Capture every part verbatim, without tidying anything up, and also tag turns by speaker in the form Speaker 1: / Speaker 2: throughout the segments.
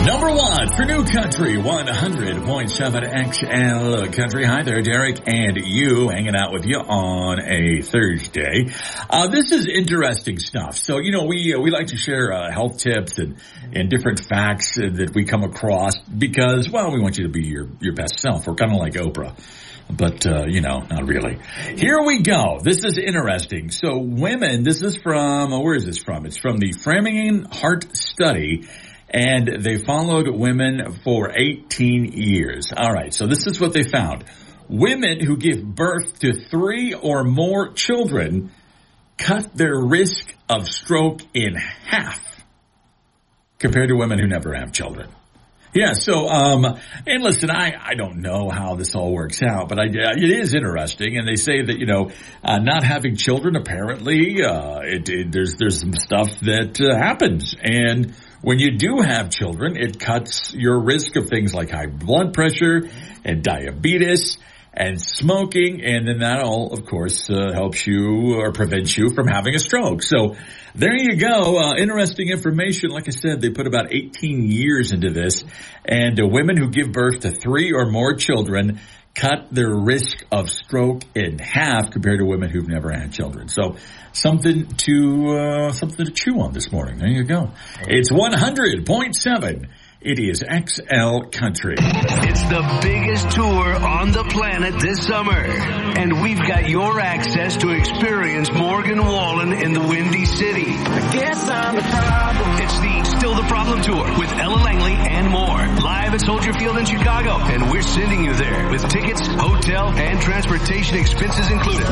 Speaker 1: Number one for New Country, one hundred point seven X L Country. Hi there, Derek and you hanging out with you on a Thursday. Uh, this is interesting stuff. So, you know, we uh, we like to share uh, health tips and, and different facts uh, that we come across because, well, we want you to be your, your best self. We're kind of like Oprah. But, uh, you know, not really. Here we go. This is interesting. So women, this is from, uh, where is this from? It's from the Framingham Heart Study. And they followed women for eighteen years. All right, so this is what they found. Women who give birth to three or more children cut their risk of stroke in half compared to women who never have children. Yeah, so, um, and listen, I, I don't know how this all works out, but I, it is interesting. And they say that, you know, uh, not having children, apparently, uh, it, it, there's, there's some stuff that uh, happens. And when you do have children, it cuts your risk of things like high blood pressure and diabetes and smoking. And then that all, of course, uh, helps you or prevents you from having a stroke. So there you go. Uh, interesting information. Like I said, they put about eighteen years into this. And uh, women who give birth to three or more children cut their risk of stroke in half compared to women who've never had children. So something to uh, something to chew on this morning. There you go. It's one hundred point seven. It is X L Country.
Speaker 2: It's the biggest tour on the planet this summer. And we've got your access to experience Morgan Wallen in the Windy City. I guess I'm the problem. It's the Still the Problem Tour with Ella Langley and more. Live at Soldier Field in Chicago. And we're sending you there with tickets, hotel, and transportation expenses included.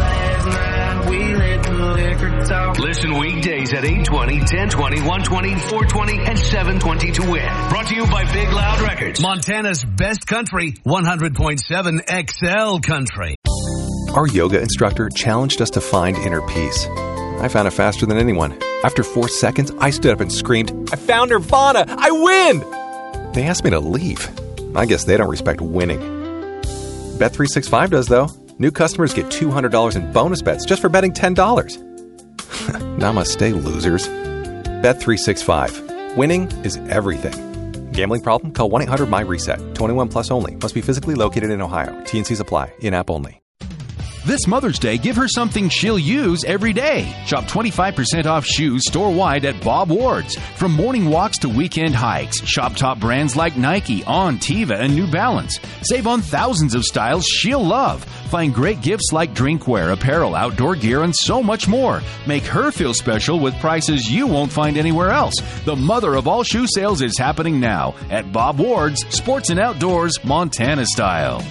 Speaker 2: Listen weekdays at eight twenty, ten twenty, one twenty, four twenty, and seven twenty to win. Brought to you by Big Loud Records. Montana's best country, one hundred point seven X L Country.
Speaker 3: Our yoga instructor challenged us to find inner peace. I found it faster than anyone. After four seconds, I stood up and screamed, "I found Nirvana! I win!" They asked me to leave. I guess they don't respect winning. Bet three sixty-five does, though. New customers get two hundred dollars in bonus bets just for betting ten dollars. Namaste, losers. Bet three sixty-five. Winning is everything. Gambling problem? Call one eight hundred my reset. twenty-one plus only. Must be physically located in Ohio. T N Cs apply. In-app only.
Speaker 4: This Mother's Day, give her something she'll use every day. Shop twenty-five percent off shoes store-wide at Bob Ward's. From morning walks to weekend hikes, shop top brands like Nike, On, Teva, and New Balance. Save on thousands of styles she'll love. Find great gifts like drinkware, apparel, outdoor gear, and so much more. Make her feel special with prices you won't find anywhere else. The mother of all shoe sales is happening now at Bob Ward's, Sports and Outdoors, Montana style.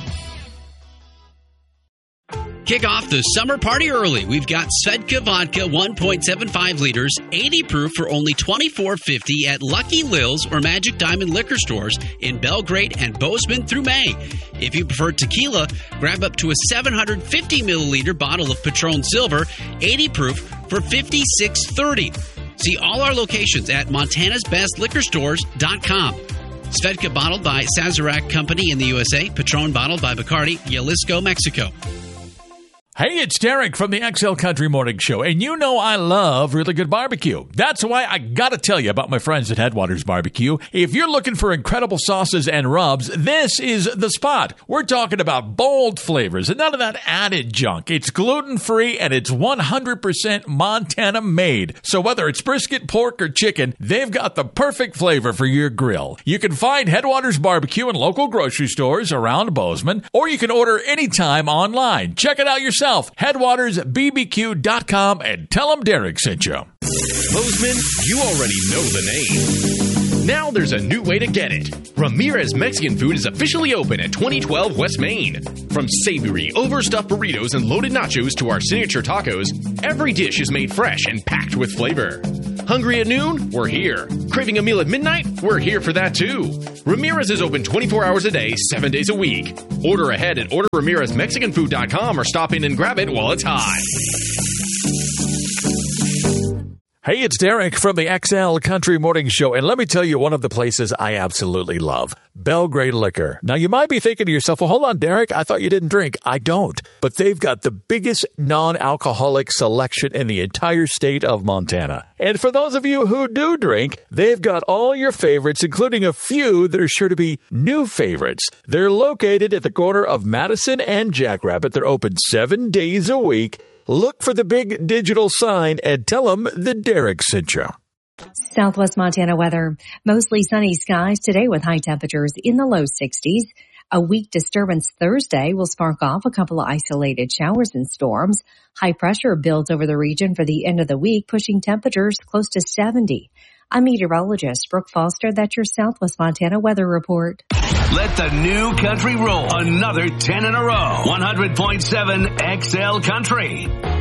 Speaker 5: Kick off the summer party early. We've got Svedka Vodka one point seven five liters, eighty proof for only twenty-four fifty at Lucky Lil's or Magic Diamond liquor stores in Belgrade and Bozeman through May. If you prefer tequila, grab up to a seven hundred fifty milliliter bottle of Patron Silver, eighty proof for fifty-six thirty. See all our locations at montanas best liquor stores dot com. Svedka bottled by Sazerac Company in the U S A. Patron bottled by Bacardi, Jalisco, Mexico.
Speaker 6: Hey, it's Derek from the X L Country Morning Show, and you know I love really good barbecue. That's why I gotta tell you about my friends at Headwaters Barbecue. If you're looking for incredible sauces and rubs, this is the spot. We're talking about bold flavors and none of that added junk. It's gluten-free and it's one hundred percent Montana made. So whether it's brisket, pork, or chicken, they've got the perfect flavor for your grill. You can find Headwaters Barbecue in local grocery stores around Bozeman, or you can order anytime online. Check it out yourself. Headwaters B B Q dot com and tell them Derek sent you.
Speaker 7: Bozeman, you already know the name. Now there's a new way to get it. Ramirez Mexican Food is officially open at twenty twelve West Main. From savory, overstuffed burritos and loaded nachos to our signature tacos, every dish is made fresh and packed with flavor. Hungry at noon? We're here. Craving a meal at midnight? We're here for that too. Ramirez is open twenty-four hours a day, seven days a week. Order ahead at order ramirez mexican food dot com or stop in and grab it while it's hot.
Speaker 6: Hey, it's Derek from the X L Country Morning Show, and let me tell you one of the places I absolutely love, Belgrade Liquor. Now, you might be thinking to yourself, well, hold on, Derek, I thought you didn't drink. I don't, but they've got the biggest non-alcoholic selection in the entire state of Montana. And for those of you who do drink, they've got all your favorites, including a few that are sure to be new favorites. They're located at the corner of Madison and Jackrabbit. They're open seven days a week. Look for the big digital sign and tell them the Derek sent you.
Speaker 8: Southwest Montana weather. Mostly sunny skies today with high temperatures in the low sixties. A weak disturbance Thursday will spark off a couple of isolated showers and storms. High pressure builds over the region for the end of the week, pushing temperatures close to seventy. I'm meteorologist Brooke Foster. That's your Southwest Montana weather report.
Speaker 2: Let the new country roll. Another ten in a row. one hundred point seven X L Country.